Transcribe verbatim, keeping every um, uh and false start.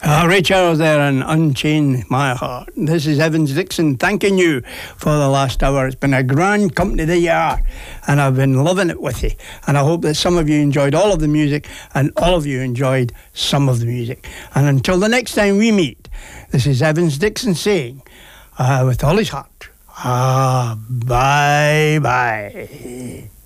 Uh, Ray Charles there and Unchain My Heart. This is Evans Dixon thanking you for the last hour. It's been a grand company that you are, and I've been loving it with you. And I hope that some of you enjoyed all of the music and all of you enjoyed some of the music. And until the next time we meet, this is Evans Dixon saying, uh, with all his heart, ah, bye bye.